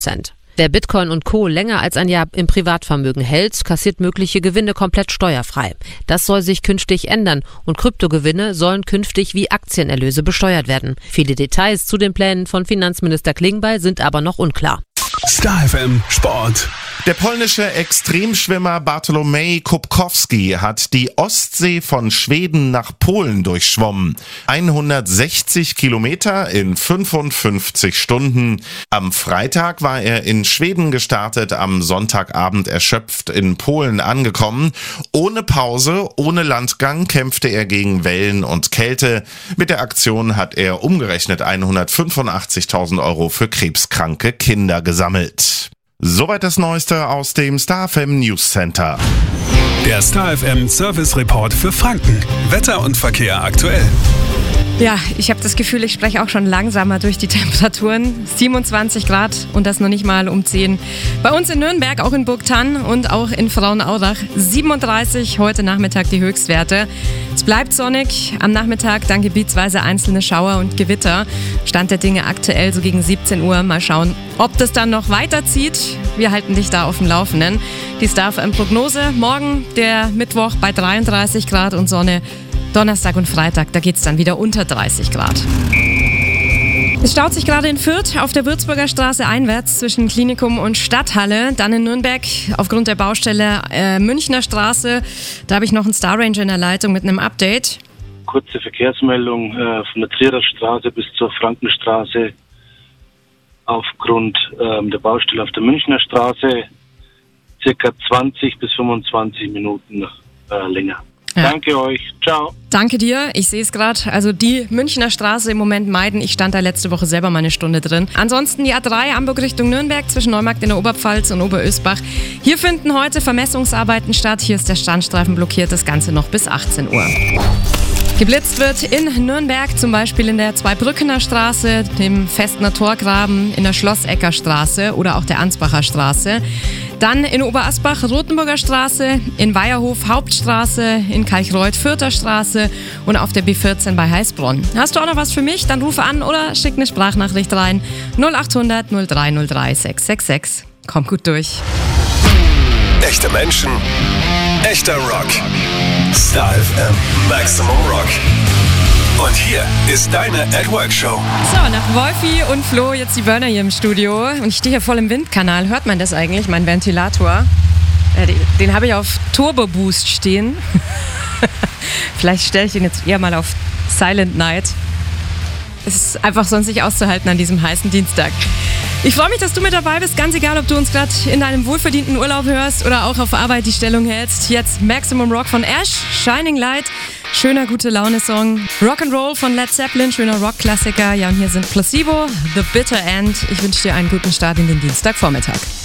Cent. Wer Bitcoin und Co. länger als ein Jahr im Privatvermögen hält, kassiert mögliche Gewinne komplett steuerfrei. Das soll sich künftig ändern und Kryptogewinne sollen künftig wie Aktienerlöse besteuert werden. Viele Details zu den Plänen von Finanzminister Klingbeil sind aber noch unklar. Star FM Sport. Der polnische Extremschwimmer Bartłomiej Kubkowski hat die Ostsee von Schweden nach Polen durchschwommen. 160 Kilometer in 55 Stunden. Am Freitag war er in Schweden gestartet, am Sonntagabend erschöpft in Polen angekommen. Ohne Pause, ohne Landgang kämpfte er gegen Wellen und Kälte. Mit der Aktion hat er umgerechnet 185.000 € für krebskranke Kinder gesammelt. Soweit das Neueste aus dem Star FM News Center. Der Star FM Service Report für Franken. Wetter und Verkehr aktuell. Ja, ich habe das Gefühl, ich spreche auch schon langsamer durch die Temperaturen. 27 Grad und das noch nicht mal um 10. Bei uns in Nürnberg, auch in Burgthann und auch in Frauenaurach 37 heute Nachmittag die Höchstwerte. Es bleibt sonnig, am Nachmittag dann gebietsweise einzelne Schauer und Gewitter. Stand der Dinge aktuell so gegen 17 Uhr. Mal schauen, ob das dann noch weiterzieht. Wir halten dich da auf dem Laufenden. Die Star FM Prognose, morgen der Mittwoch bei 33 Grad und Sonne. Donnerstag und Freitag, da geht es dann wieder unter 30 Grad. Es staut sich gerade in Fürth auf der Würzburger Straße einwärts zwischen Klinikum und Stadthalle. Dann in Nürnberg aufgrund der Baustelle Münchner Straße. Da habe ich noch einen Star Ranger in der Leitung mit einem Update. Kurze Verkehrsmeldung von der Trierer Straße bis zur Frankenstraße. Aufgrund der Baustelle auf der Münchner Straße circa 20 bis 25 Minuten länger. Ja. Danke euch. Ciao. Danke dir. Ich sehe es gerade. Also die Münchner Straße im Moment meiden. Ich stand da letzte Woche selber mal eine Stunde drin. Ansonsten die A3 Hamburg Richtung Nürnberg zwischen Neumarkt in der Oberpfalz und Oberösbach. Hier finden heute Vermessungsarbeiten statt. Hier ist der Standstreifen blockiert. Das Ganze noch bis 18 Uhr. Geblitzt wird in Nürnberg, zum Beispiel in der Zweibrückener Straße, dem Festner Torgraben, in der Schlossecker Straße oder auch der Ansbacher Straße. Dann in Oberasbach Rothenburger Straße, in Weierhof Hauptstraße, in Kalchreuth Fürther Straße und auf der B14 bei Heißbronn. Hast du auch noch was für mich? Dann rufe an oder schick eine Sprachnachricht rein. 0800 0303 666. Kommt gut durch. Echte Menschen, echter Rock. Star FM Maximum Rock. Und hier ist deine At-Work-Show. So, nach Wolfi und Flo jetzt die Burner hier im Studio. Und ich stehe hier voll im Windkanal. Hört man das eigentlich, mein Ventilator? Den habe ich auf Turbo Boost stehen. Vielleicht stelle ich den jetzt eher mal auf Silent Night. Es ist einfach sonst nicht auszuhalten an diesem heißen Dienstag. Ich freue mich, dass du mit dabei bist. Ganz egal, ob du uns gerade in deinem wohlverdienten Urlaub hörst oder auch auf Arbeit die Stellung hältst. Jetzt Maximum Rock von Ash, Shining Light. Schöner Gute-Laune-Song. Rock'n'Roll von Led Zeppelin, schöner Rock-Klassiker. Ja, und hier sind Placebo, The Bitter End. Ich wünsche dir einen guten Start in den Dienstagvormittag.